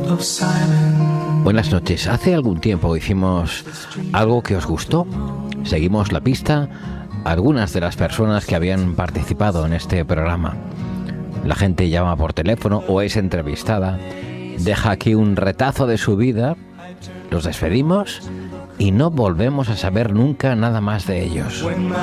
Buenas noches. Hace algún tiempo hicimos algo que os gustó. Seguimos la pista a algunas de las personas que habían participado en este programa. La gente llama por teléfono o es entrevistada, deja aquí un retazo de su vida, los despedimos y no volvemos a saber nunca nada más de ellos.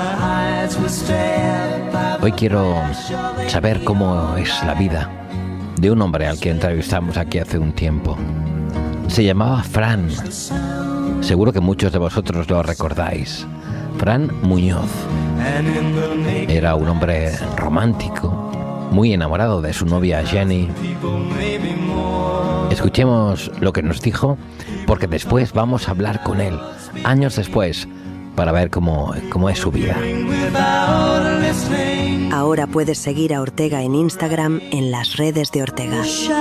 Hoy quiero saber cómo es la vida de un hombre al que entrevistamos aquí hace un tiempo. Se llamaba Fran. Seguro que muchos de vosotros lo recordáis. Fran Muñoz. Era un hombre romántico, muy enamorado de su novia Jenny. Escuchemos lo que nos dijo, porque después vamos a hablar con él, años después, para ver cómo es su vida. Ahora puedes seguir a Ortega en Instagram en las redes de Ortega.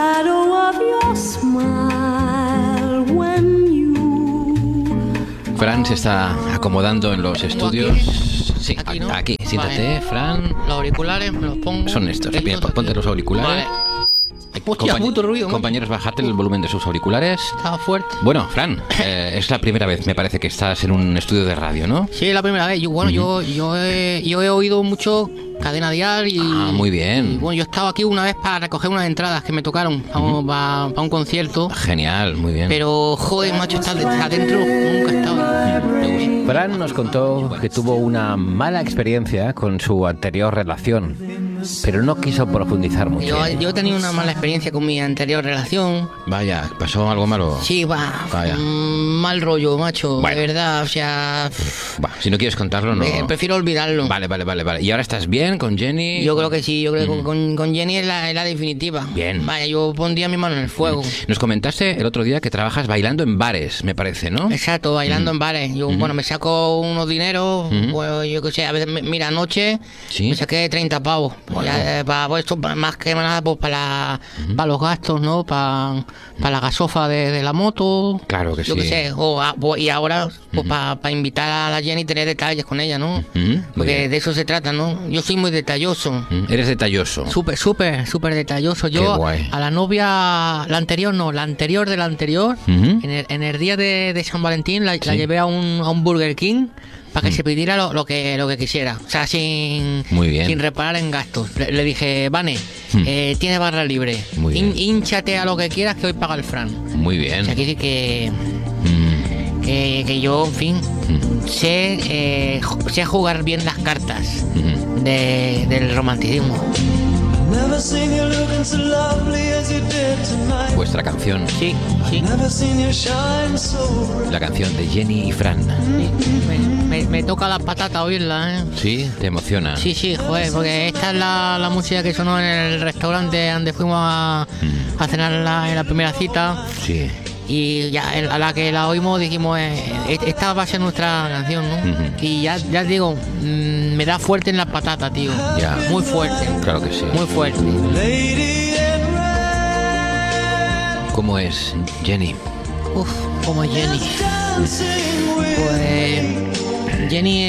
Fran se está acomodando en los estudios. Sí, aquí, ¿no? Aquí, siéntate, Vale. Fran. Los auriculares me los pongo. Son estos. Bien, ponte los auriculares. Vale. Hostia, puto ruido, macho. Compañeros, bajad el volumen de sus auriculares. Estaba fuerte. Bueno, Fran, es la primera vez, me parece, que estás en un estudio de radio, ¿no? Sí, es la primera vez. Yo he oído mucho Cadena Dial y... Muy bien. Y, bueno, yo estaba aquí una vez para recoger unas entradas que me tocaron para un concierto. Genial, muy bien. Pero, joder, macho, estar adentro nunca he estado. Fran nos contó que tuvo una mala experiencia con su anterior relación, pero no quiso profundizar mucho. Yo he tenido una mala experiencia con mi anterior relación. Vaya, ¿pasó algo malo? Sí, Vaya. Mal rollo, macho, Bueno. de verdad, o sea... Si no quieres contarlo, no. Prefiero olvidarlo. Vale. ¿Y ahora estás bien con Jenny? Yo creo que sí, yo creo que con Jenny es la definitiva. Bien. Vaya, yo pondría mi mano en el fuego. Nos comentaste el otro día que trabajas bailando en bares, me parece, ¿no? Exacto, bailando en bares. Yo, bueno, me saco unos dineros, pues, yo qué sé, a veces, mira, anoche Sí. me saqué 30 pavos. Bueno. Ya, para esto, más que nada, pues para los gastos, ¿no? Para la gasofa de la moto. Claro que yo sí. qué sé. Y ahora, pues para invitar a la Jenny y tener detalles con ella, ¿no? Muy Porque bien. de eso se trata, ¿no? Yo soy muy detalloso. Eres detalloso. Súper detalloso. Qué Yo guay. a la novia, la anterior de la anterior, en el día de San Valentín la llevé a un Burger King para que se pidiera lo que quisiera. O sea, Muy bien. sin reparar en gastos. Le dije, Vane, tienes barra libre. Muy bien. Hínchate a lo que quieras que hoy paga el Fran. Muy O bien. sea, quiere decir que yo, en fin, sé jugar bien las cartas del romanticismo. Vuestra canción, Sí. la canción de Jenny y Fran. Me toca la patata oírla, ¿eh? ¿Sí? ¿Te emociona? Sí, joder, porque esta es la música que sonó en el restaurante donde fuimos a cenar en la primera cita. Sí. Y ya a la que la oímos dijimos, esta va a ser nuestra canción, ¿no? Y ya digo, me da fuerte en la patata, tío. Ya. Muy fuerte. Claro que sí. Muy fuerte. ¿Cómo es Jenny? Uf, como Jenny. Pues Jenny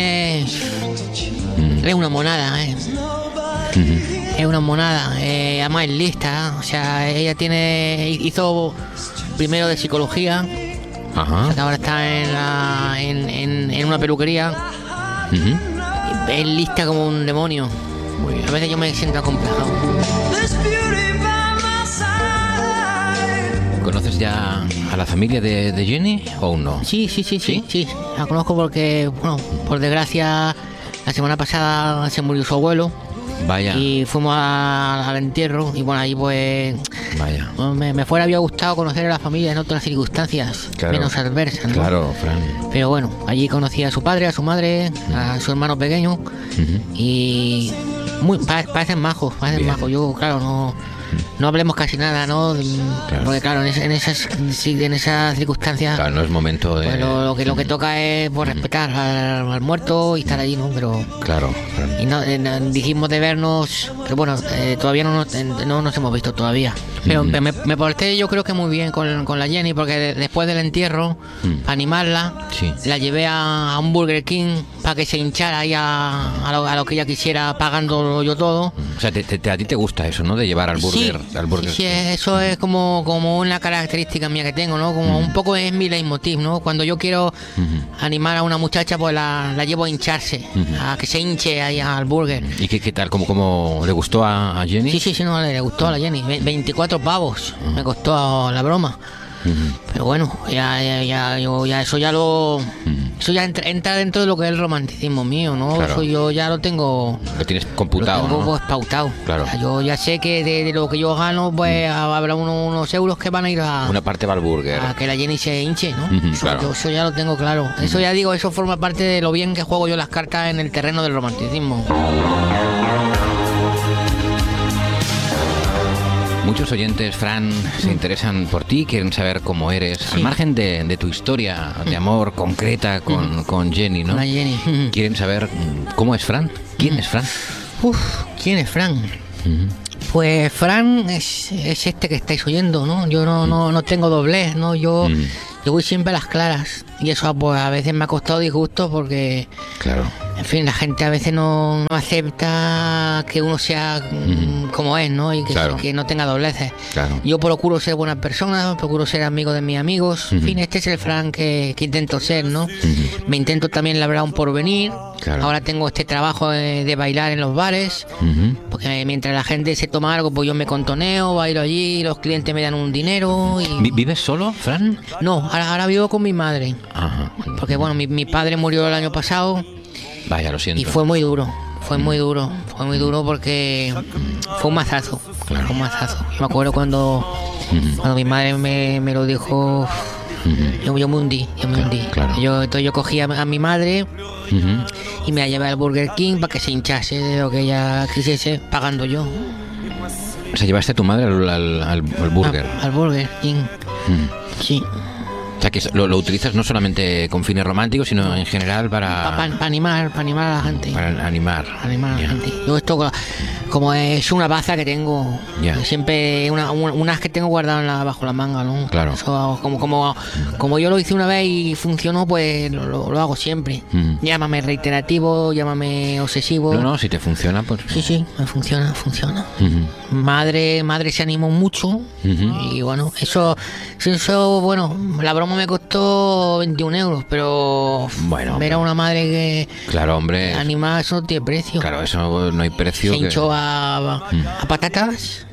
es una monada, ¿eh? Es una monada, además es lista, o sea, ella hizo primero de psicología, Ajá. que ahora está en una peluquería. Es lista como un demonio. Muy bien. A veces yo me siento acomplejado. ¿Conoces ya a la familia de Jenny o aún no? Sí. La conozco porque, bueno, por desgracia, la semana pasada se murió su abuelo. Vaya. Y fuimos al entierro y bueno, ahí pues Vaya. me había gustado conocer a la familia en otras circunstancias Claro. menos adversas, ¿no? Claro, Fran. Pero bueno, allí conocí a su padre, a su madre, a su hermano pequeño y parecen majos. Bien. Yo, claro, no hablemos casi nada, ¿no? Claro. Porque claro, en esas circunstancias, Claro, no es momento de... pues lo que toca es pues, respetar al muerto y estar allí, ¿no? Pero Claro, Fran. y dijimos de vernos, que bueno, todavía no nos hemos visto todavía. Pero me porté yo creo que muy bien con la Jenny, porque después del entierro, para animarla, Sí. la llevé a un Burger King para que se hinchara ahí a lo que ella quisiera, pagándolo yo todo. O sea, a ti te gusta eso, ¿no? De llevar al burger. al Burger Sí, King. eso es como una característica mía que tengo, ¿no? Como un poco es mi leitmotiv, ¿no? Cuando yo quiero animar a una muchacha, pues la llevo a hincharse, a que se hinche ahí al burger. ¿Y qué tal? ¿Cómo le gustó a Jenny? Sí, no, le gustó a la Jenny. 24 pavos me costó la broma. Pero bueno, eso ya entra dentro de lo que es el romanticismo mío, ¿no? Claro. Eso yo ya lo tengo. Lo tienes computado, Lo tengo ¿no? pues pautado. Claro. O sea, yo ya sé que de lo que yo gano, pues habrá unos euros que van a ir Una parte va al burger. a que la Jenny se hinche, ¿no? Claro. Eso ya lo tengo claro. Eso ya digo, eso forma parte de lo bien que juego yo las cartas en el terreno del romanticismo. Muchos oyentes, Fran, se interesan por ti, quieren saber cómo eres, Sí. al margen de tu historia de amor concreta con Jenny, ¿no? La Jenny. Quieren saber cómo es Fran, quién es Fran. ¿Quién es Fran? Pues Fran es este que estáis oyendo, ¿no? Yo no tengo doblez, ¿no? Yo voy siempre a las claras. Y eso pues a veces me ha costado disgusto porque, Claro. en fin, la gente a veces no acepta que uno sea como es, ¿no? Y Claro. que no tenga dobleces. Claro. Yo procuro ser buena persona, procuro ser amigo de mis amigos. En fin, este es el Fran que intento ser, ¿no? Me intento también labrar un porvenir. Claro. Ahora tengo este trabajo de bailar en los bares. Porque mientras la gente se toma algo, pues yo me contoneo, bailo allí, los clientes me dan un dinero y... ¿Vives solo, Fran? No, ahora vivo con mi madre. Ajá. Porque bueno, mi padre murió el año pasado Vaya, lo siento. y fue muy duro. Fue muy duro porque fue un mazazo. Claro. Fue un mazazo. Yo me acuerdo cuando mi madre me lo dijo, yo me hundí. Claro. Entonces yo cogí a mi madre Ujú. y me la llevé al Burger King para que se hinchase de lo que ella quisiese, pagando yo. O sea, llevaste a tu madre al burger. Al Burger King. Sí. O sea, que lo utilizas no solamente con fines románticos, sino en general Para animar a la gente. para animar. Animar a Ya. la gente. Yo esto como es una baza que tengo, Ya. siempre unas que tengo guardadas bajo la manga, ¿no? Claro. Eso, como yo lo hice una vez y funcionó, pues lo hago siempre. Llámame reiterativo, llámame obsesivo. No, si te funciona, pues... Sí, me funciona. Ujú. Madre se animó mucho. Ujú. Y bueno, eso, bueno, la broma me costó 21 euros, pero Bueno, ver a una madre que Claro, hombre. animada, eso no tiene precio. Claro, eso no hay precio Se que... hinchó a patatas,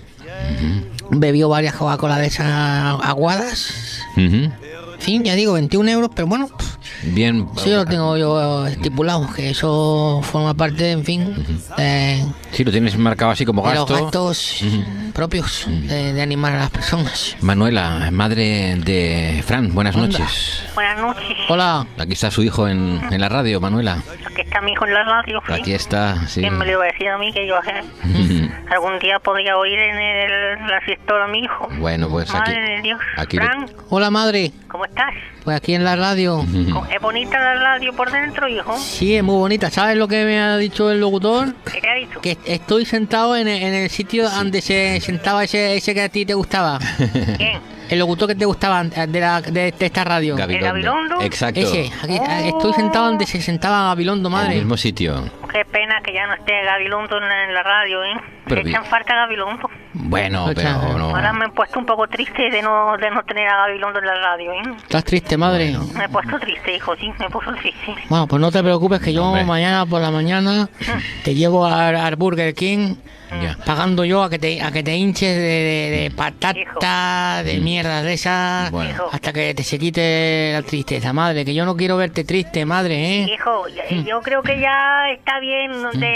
bebió varias Coca-Cola de esas aguadas. Ujú. En fin, ya digo, 21 euros, pero bueno, Bien. eso lo tengo yo estipulado, que eso forma parte, en fin, de Sí, lo tienes marcado así como los gasto. gastos propios de animar a las personas. Manuela, madre de Fran, buenas noches. Buenas noches. Hola. Aquí está su hijo en la radio, Manuela. Aquí está mi hijo en la radio. ¿sí? Aquí está, sí. ¿Quién me lo iba a decir a mí que yo algún día podría oír en la fiesta a mi hijo? Bueno, pues aquí... Madre de Dios. aquí Fran, Hola, madre. ¿cómo estás? Pues aquí en la radio. ¿Es bonita la radio por dentro, hijo? Sí, es muy bonita. ¿Sabes lo que me ha dicho el locutor? ¿Qué te ha dicho? Que estoy sentado en el sitio donde se sentaba ese que a ti te gustaba. ¿Quién? El locutor que te gustaba de esta radio. Gabilondo. Gabilondo? Exacto. Ese. Aquí, estoy sentado donde se sentaba Gabilondo, En el madre. mismo sitio. Qué pena que ya no esté Gabilondo en la radio, ¿eh? Pero Se echan falta Gabilondo. Bueno, Escucha, pero no... Ahora me he puesto un poco triste de no tener a Gabilondo en la radio, ¿eh? ¿Estás triste, madre? Me he puesto triste, hijo, sí, me he puesto triste. Bueno, pues no te preocupes que yo Hombre. mañana por la mañana te llevo al Burger King Ya. pagando yo a que te hinches de patata, de mierda de esas, Bueno. hasta que se quite la tristeza, madre, que yo no quiero verte triste, madre, ¿eh? Hijo, yo creo que ya está bien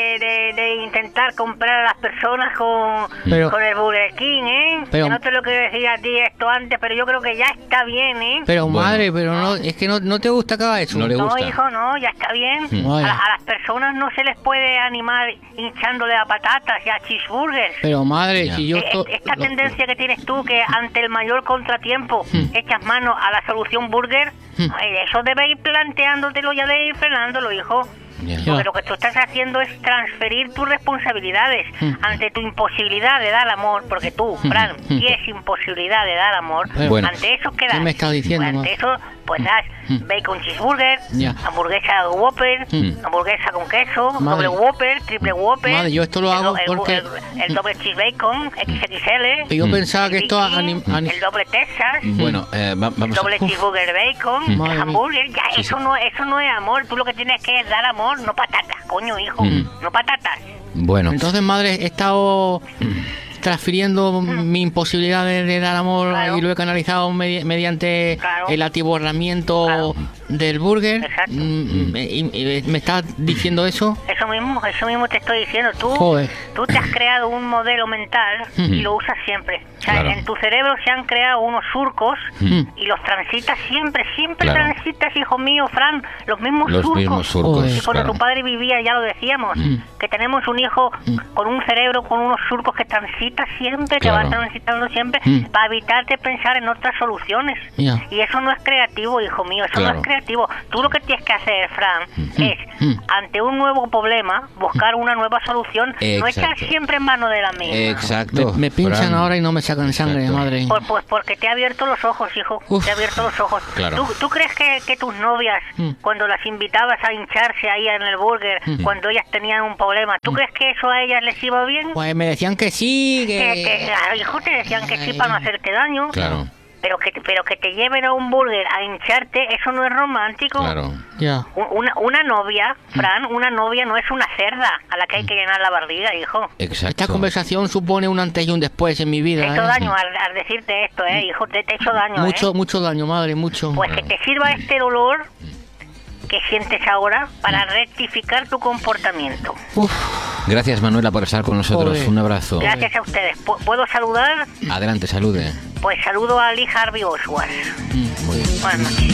de intentar comprar a las personas Pero- con el Burger King, ¿eh? pero- Yo no te lo quiero decir a ti esto antes, pero yo creo que ya está bien, ¿eh? Pero Bueno. madre, pero no, es que no te gusta que haga eso. No le No, gusta. hijo, no, ya está bien. Vaya. A las personas no se les puede animar hinchándole a patatas y a cheeseburgers. Pero madre, Ya. si yo Esta tendencia que tienes tú, que ante el mayor contratiempo echas mano a la solución burger, ay, eso debe ir planteándotelo ya de ir frenándolo, hijo. Porque lo que tú estás haciendo es transferir tus responsabilidades ante tu imposibilidad de dar amor, porque tú, Fran, tienes imposibilidad de dar amor. Bueno. Ante eso, ¿qué das? ¿Qué me estás diciendo, Ante madre? eso, pues das bacon cheeseburger, Ya. hamburguesa Whopper, hamburguesa con queso, Madre. doble Whopper, triple Whopper. Madre, yo esto lo hago porque- el doble cheese bacon, XXL. Yo pensaba que esto... el doble Texas. Bueno, vamos Doble cheeseburger bacon, Madre hamburger, ya, eso no es amor. Tú lo que tienes que es dar amor, no patatas, coño, hijo, no patatas. Bueno, Entonces, madre, he estado transfiriendo mi imposibilidad de dar amor Claro. y lo he canalizado mediante Claro. el atiborramiento Claro. del burger. Exacto. Y me estás diciendo eso. Eso mismo te estoy diciendo. Joder. Tú te has creado un modelo mental y lo usas siempre. O sea, Claro. en tu cerebro se han creado unos surcos y los transitas siempre Claro. transitas, hijo mío, Fran, los mismos los surcos. mismos surcos, Joder. Y cuando claro. tu padre vivía, ya lo decíamos, que tenemos un hijo con un cerebro, con unos surcos que transita siempre, que Claro. va transitando siempre, para evitarte pensar en otras soluciones. Ya. Y eso no es creativo, hijo mío, eso Claro. no es creativo. Tú lo que tienes que hacer, Fran, es, ante un nuevo problema, buscar una nueva solución, no echar Exacto. siempre en mano de la misma. Exacto. Me pinchan Fran. ahora y no me sacan sangre, Exacto. madre. Pues porque te ha abierto los ojos, hijo. Uf. Te ha abierto los ojos. Claro. ¿Tú crees que tus novias, cuando las invitabas a hincharse ahí en el burger, cuando ellas tenían un problema, ¿tú crees que eso a ellas les iba bien? Pues me decían que sí, Claro, hijo, te decían que sí para no hacerte daño. Claro, Pero que te lleven a un burger a hincharte, eso no es romántico. claro. Ya. Una novia, Fran, una novia no es una cerda a la que hay que llenar la barriga, hijo. Exacto. Esta conversación supone un antes y un después en mi Te vida. he hecho ¿eh? daño al decirte esto, hijo, te he hecho daño, Mucho daño, madre, mucho. Pues que te sirva este dolor que sientes ahora para rectificar tu comportamiento. Gracias, Manuela, por estar con nosotros. Joder. Un abrazo. Gracias a ustedes. ¿Puedo saludar? Adelante, salude. Pues saludo a Lee Harvey Oswald. Muy bien. Buenas noches.